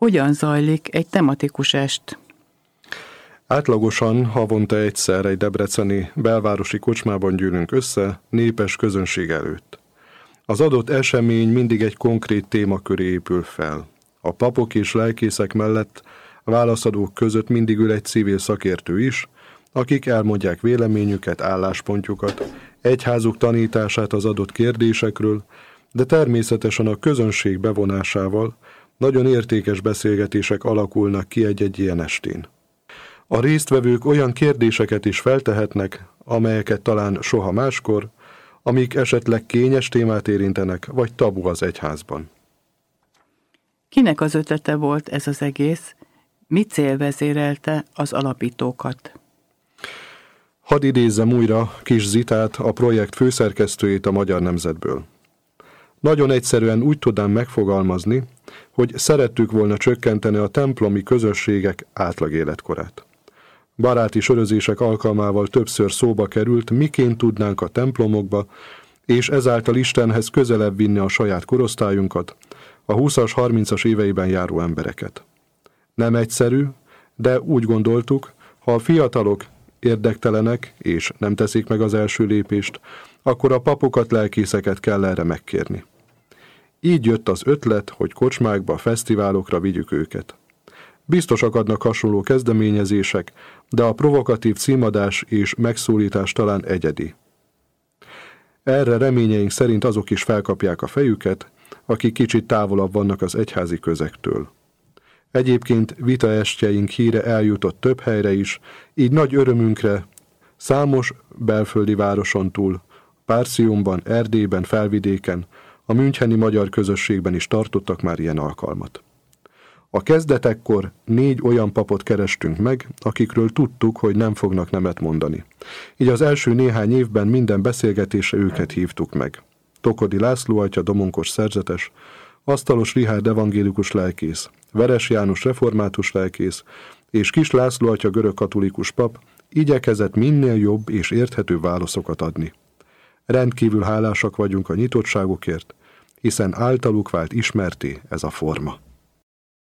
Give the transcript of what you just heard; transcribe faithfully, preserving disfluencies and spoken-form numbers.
Hogyan zajlik egy tematikus est? Átlagosan havonta egyszer egy debreceni belvárosi kocsmában gyűlünk össze, népes közönség előtt. Az adott esemény mindig egy konkrét téma köré épül fel. A papok és lelkészek mellett a válaszadók között mindig ül egy civil szakértő is, akik elmondják véleményüket, álláspontjukat, egyházuk tanítását az adott kérdésekről, de természetesen a közönség bevonásával nagyon értékes beszélgetések alakulnak ki egy-egy ilyen estén. A résztvevők olyan kérdéseket is feltehetnek, amelyeket talán soha máskor, amik esetleg kényes témát érintenek, vagy tabu az egyházban. Kinek az ötlete volt ez az egész? Mi cél vezérelte az alapítókat? Hadd idézzem újra Kis Zitát, a projekt főszerkesztőjét a Magyar Nemzetből. Nagyon egyszerűen úgy tudnám megfogalmazni, hogy szerettük volna csökkenteni a templomi közösségek átlag életkorát. Baráti sörözések alkalmával többször szóba került, miként tudnánk a templomokba, és ezáltal Istenhez közelebb vinni a saját korosztályunkat, a húszas, harmincas éveiben járó embereket. Nem egyszerű, de úgy gondoltuk, ha a fiatalok érdektelenek és nem teszik meg az első lépést, akkor a papokat, lelkészeket kell erre megkérni. Így jött az ötlet, hogy kocsmákba, fesztiválokra vigyük őket. Biztos akadnak hasonló kezdeményezések, de a provokatív címadás és megszólítás talán egyedi. Erre reményeink szerint azok is felkapják a fejüket, akik kicsit távolabb vannak az egyházi közektől. Egyébként vitaestjeink híre eljutott több helyre is, így nagy örömünkre számos belföldi városon túl, Párciumban, Erdélyben, Felvidéken, a müncheni magyar közösségben is tartottak már ilyen alkalmat. A kezdetekkor négy olyan papot kerestünk meg, akikről tudtuk, hogy nem fognak nemet mondani. Így az első néhány évben minden beszélgetésre őket hívtuk meg. Tokodi László atya, domonkos szerzetes, Asztalos Rihárd evangélikus lelkész, Veres János református lelkész és Kis László atya görögkatolikus pap igyekezett minél jobb és érthető válaszokat adni. Rendkívül hálásak vagyunk a nyitottságukért, hiszen általuk vált ismerté ez a forma.